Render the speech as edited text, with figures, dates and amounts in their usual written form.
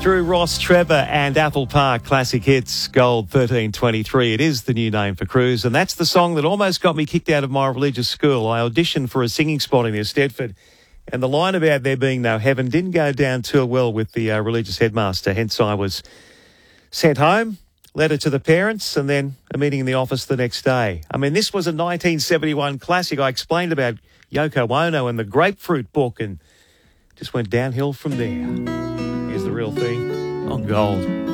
Drew Ross, Trevor and Apple Park Classic Hits Gold 1323. It is the new name for Cruise, and that's the song that almost got me kicked out of my religious school. I auditioned for a singing spot in Stedford, and the line about there being no heaven didn't go down too well with the religious headmaster. Hence, I was sent home, letter to the parents, and then a meeting in the office the next day. I mean, this was a 1971 classic. I explained about Yoko Ono and the Grapefruit Book, and just went downhill from there. Here's the real thing on Gold.